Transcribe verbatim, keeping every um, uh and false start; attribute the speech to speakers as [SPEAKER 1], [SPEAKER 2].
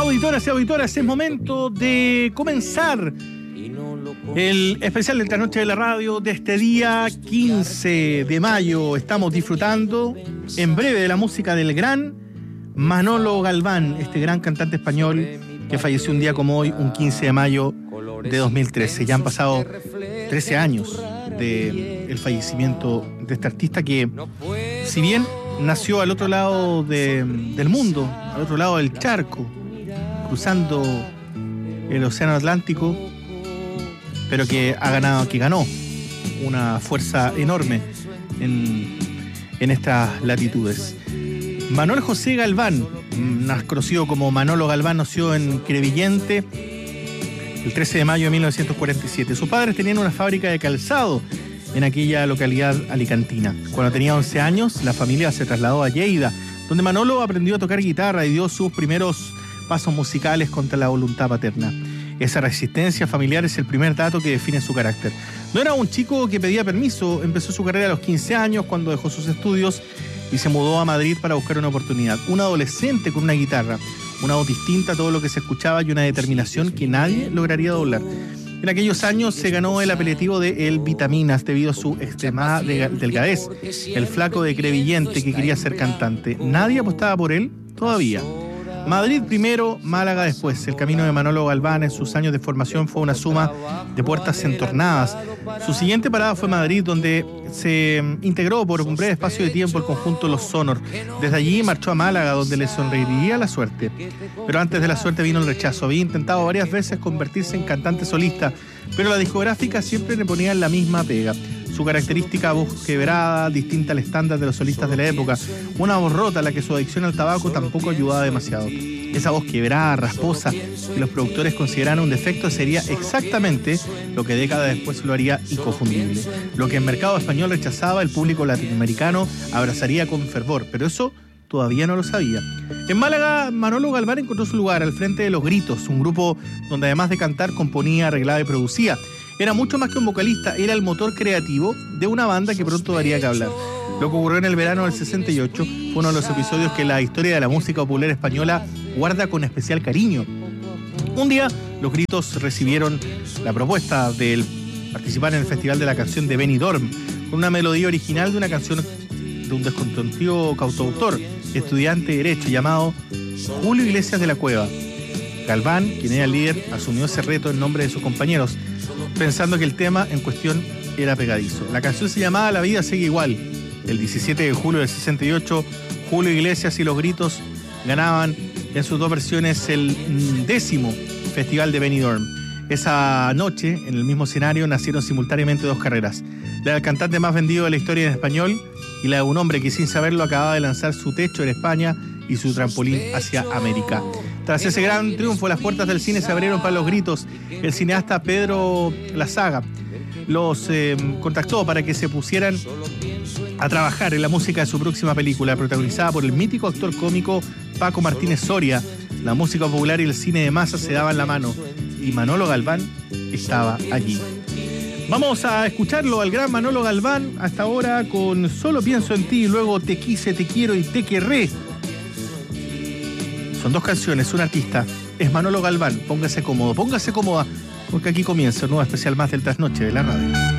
[SPEAKER 1] Auditoras y auditoras, es momento de comenzar el especial de esta noche de la radio de este día quince de mayo. Estamos disfrutando en breve de la música del gran Manolo Galván, este gran cantante español que falleció un día como hoy, un quince de mayo de dos mil trece. Ya han pasado trece años del fallecimiento de este artista que, si bien nació al otro lado de, del mundo, al otro lado del charco, cruzando el océano Atlántico, pero que ha ganado, que ganó una fuerza enorme en, en estas latitudes. Manuel José Galván, más conocido como Manolo Galván, nació en Crevillente el trece de mayo de mil novecientos cuarenta y siete. Sus padres tenían una fábrica de calzado en aquella localidad alicantina. Cuando tenía once años, la familia se trasladó a Lleida, donde Manolo aprendió a tocar guitarra y dio sus primeros pasos musicales contra la voluntad paterna. Esa resistencia familiar es el primer dato que define su carácter. No era un chico que pedía permiso, empezó su carrera a los quince años cuando dejó sus estudios y se mudó a Madrid para buscar una oportunidad. Un adolescente con una guitarra, una voz distinta a todo lo que se escuchaba y una determinación que nadie lograría doblar. En aquellos años se ganó el apelativo de El Vitaminas debido a su extremada delgadez, el flaco de Crevillente que quería ser cantante. Nadie apostaba por él todavía. Madrid primero, Málaga después. El camino de Manolo Galván en sus años de formación fue una suma de puertas entornadas. Su siguiente parada fue Madrid, donde se integró por un breve espacio de tiempo el conjunto Los Sonor. Desde allí marchó a Málaga, donde le sonreiría la suerte. Pero antes de la suerte vino el rechazo. Había intentado varias veces convertirse en cantante solista, pero la discográfica siempre le ponía la misma pega. Su característica voz quebrada, distinta al estándar de los solistas de la época. Una voz rota a la que su adicción al tabaco tampoco ayudaba demasiado. Esa voz quebrada, rasposa, que los productores consideraran un defecto, sería exactamente lo que décadas después lo haría inconfundible. Lo que el mercado español rechazaba, el público latinoamericano abrazaría con fervor, pero eso todavía no lo sabía. En Málaga, Manolo Galván encontró su lugar al frente de Los Gritos, un grupo donde además de cantar, componía, arreglaba y producía. Era mucho más que un vocalista, era el motor creativo de una banda que pronto daría que hablar. Lo que ocurrió en el verano del sesenta y ocho fue uno de los episodios que la historia de la música popular española guarda con especial cariño. Un día, Los Gritos recibieron la propuesta de participar en el Festival de la Canción de Benidorm, con una melodía original de una canción de un desconocido cantautor, estudiante de Derecho, llamado Julio Iglesias de la Cueva. Galván, quien era el líder, asumió ese reto en nombre de sus compañeros, pensando que el tema en cuestión era pegadizo. La canción se llamaba La vida sigue igual. El diecisiete de julio del sesenta y ocho, Julio Iglesias y Los Gritos ganaban en sus dos versiones el décimo Festival de Benidorm. Esa noche, en el mismo escenario, nacieron simultáneamente dos carreras. La del cantante más vendido de la historia en español y la de un hombre que sin saberlo acababa de lanzar su techo en España y su trampolín hacia América. Tras ese gran triunfo, las puertas del cine se abrieron para Los Gritos. El cineasta Pedro Lazaga los eh, contactó para que se pusieran a trabajar en la música de su próxima película, protagonizada por el mítico actor cómico Paco Martínez Soria. La música popular y el cine de masa se daban la mano y Manolo Galván estaba allí. Vamos a escucharlo al gran Manolo Galván hasta ahora con Solo pienso en ti y luego Te quise, te quiero y te querré. Son dos canciones, un artista. Es Manolo Galván. Póngase cómodo, póngase cómoda, porque aquí comienza un nuevo especial más del Trasnoche de la radio.